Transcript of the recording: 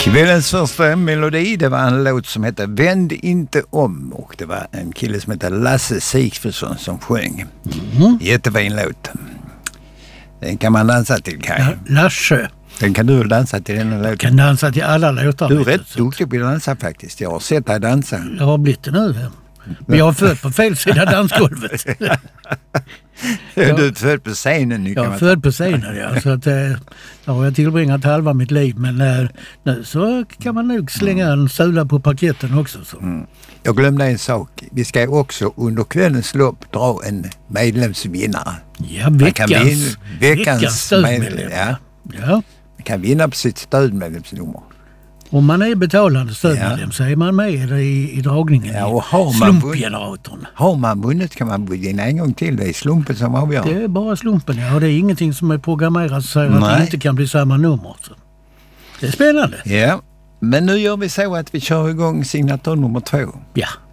Kvällens första melodi, det var en låt som heter Vänd inte om, och det var en kille som heter Lasse Sigfridsson som sjöng. Jättefin låt. Den kan man dansa till, Kaj. Lasse. Den kan du dansa till, den låten. Jag kan dansa till alla låtar. Du är rätt duktig på att dansa faktiskt. Jag har sett dig dansa. Jag har blivit det nu. Men jag har född på fel sida dansgolvet. Du är född på scenen nu. Jag är född på scenen, ja. Så att, där har jag tillbringat halva mitt liv. Men nu så kan man nog slänga en sula på parketten också. Så. Jag glömde en sak. Vi ska också under kvällens lopp dra en medlemsvinnare. Ja, veckans stödmedlem. Ja. Ja. Man kan vinna på sitt stödmedlemsnummer. Om man är betalande stödmedlem så är man med i dragningen. Ja, och slumpgeneratorn. Har man vunnit kan man vinna en gång till. Det är slumpen som avgör. Det är bara slumpen, ja. Det är ingenting som är programmerat så säger att det inte kan bli samma nummer. Så. Det är spännande. Ja, men nu gör vi så att vi kör igång signatur nummer 2. Ja.